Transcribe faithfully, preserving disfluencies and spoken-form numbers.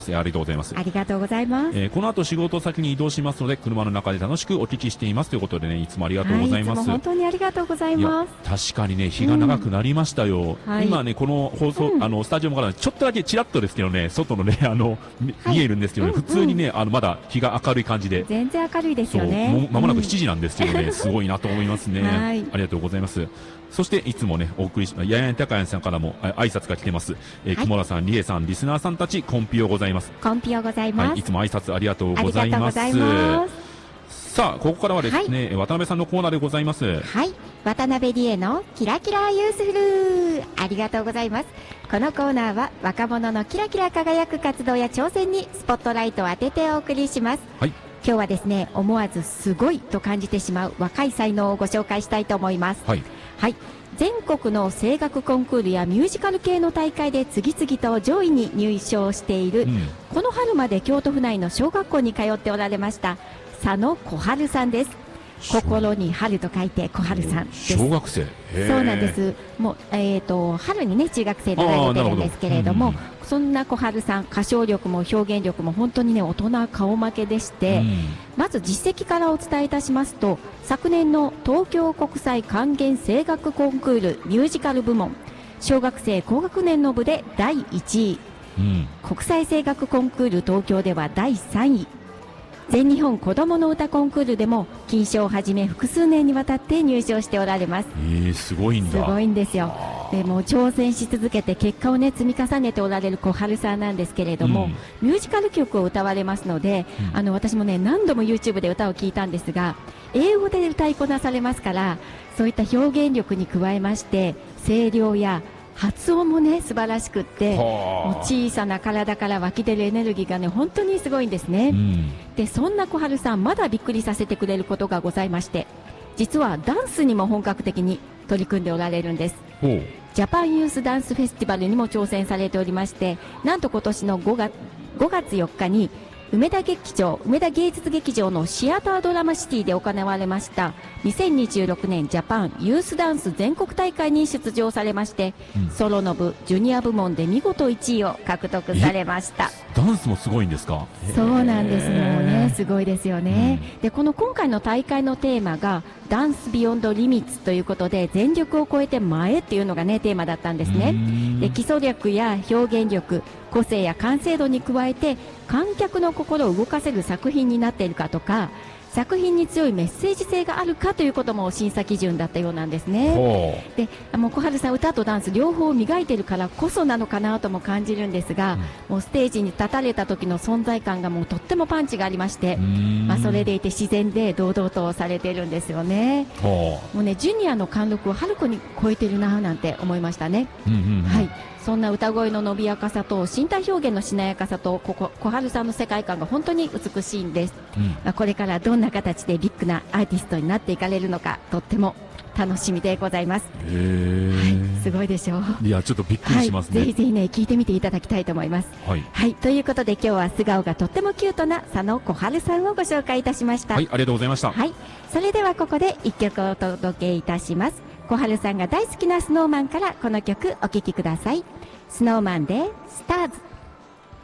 ありがとうございます。 ありがとうございます。 えー、この後仕事先に移動しますので、車の中で楽しくお聞きしていますということでね、いつもありがとうございます。 はい、いつも本当にありがとうございます。 確かにね、日が長くなりましたよ。うんはい、今ね、この放送、うん、あの、スタジオからちょっとだけちらっとですけどね、外のね、あの、はい、見えるんですけどね、うんうん、普通にね、あの、まだ日が明るい感じで。 全然明るいですよね。 そう、まもなくしちじなんですけどね、うん、すごいなと思いますね。はい、ありがとうございます。そしていつもね、お送りし、やややたかやさんからも挨拶が来てます。えー、はい、木村さん、りえさん、リスナーさんたち、コンピをございます。 コンピをございます。 はい、いつも挨拶ありがとうございます。さあ、ここからはですね、はい、渡辺さんのコーナーでございます。 はい、渡辺理恵のキラキラユースフル。ありがとうございます。このコーナーは若者のキラキラ輝く活動や挑戦にスポットライトを当ててお送りします。はい。今日はですね、思わずすごいと感じてしまう若い才能をご紹介したいと思います。はい。はい。全国の声楽コンクールやミュージカル系の大会で次々と上位に入賞している、うん、この春まで京都府内の小学校に通っておられました佐野小春さんです。心に春と書いて小春さんです。 小学生。 そうなんです。もう、えーと、春にね、中学生でられてるんですけれども、うん、そんな小春さん、歌唱力も表現力も本当にね、大人顔負けでして、うん、まず実績からお伝えいたしますと、昨年の東京国際管弦声楽コンクールミュージカル部門、小学生高学年の部でだいいちい、うん、国際声楽コンクール東京ではだいさんい、全日本子どもの歌コンクールでも金賞をはじめ複数年にわたって入賞しておられます。 えー、すごいんだ。 すごいんですよ。でも挑戦し続けて結果をね積み重ねておられる小春さんなんですけれども、うん、ミュージカル曲を歌われますので、うん、あの私もね何度も YouTube で歌を聴いたんですが、英語で歌いこなされますから、そういった表現力に加えまして声量や発音もね素晴らしくって、もう小さな体から湧き出るエネルギーがね本当にすごいんですね。うん、でそんな小春さん、まだびっくりさせてくれることがございまして、実はダンスにも本格的に取り組んでおられるんです。ジャパンユースダンスフェスティバルにも挑戦されておりまして、なんと今年のごがつ、ごがつよっかに梅田劇場、梅田芸術劇場のシアタードラマシティで行われましたにせんにじゅうろくねんジャパンユースダンス全国大会に出場されまして、うん、ソロの部、ジュニア部門で見事いちいを獲得されました。 ダンスもすごいんですか？ そうなんです。もうね、すごいですよね。うん、で、この今回の大会のテーマがダンスビヨンドリミッツということで、全力を超えて前っていうのがね、テーマだったんですね。で、基礎力や表現力、個性や完成度に加えて観客の心を動かせる作品になっているかとか、作品に強いメッセージ性があるかということも審査基準だったようなんですね。で、もう小春さん、歌とダンス両方磨いているからこそなのかなとも感じるんですが、うん、もうステージに立たれた時の存在感がもうとってもパンチがありまして、まあ、それでいて自然で堂々とされているんですよね。もうね、ジュニアの貫禄をはるかに超えているななんて思いましたね。うんうんうん、はい。そんな歌声の伸びやかさと身体表現のしなやかさと、ここ小春さんの世界観が本当に美しいんです。うん、まあこれからどんな形でビッグなアーティストになっていかれるのか、とっても楽しみでございます。 へー、 はい、すごいでしょう。 いや、ちょっとびっくりしますね。 はい、ぜひぜひね、聞いてみていただきたいと思います。はい、はい、ということで今日は素顔がとってもキュートな佐野小春さんをご紹介いたしました。 はい、ありがとうございました。 はい、それではここで一曲お届けいたします。小春さんが大好きなスノーマンからこの曲お聴きください。スノーマンでスターズ。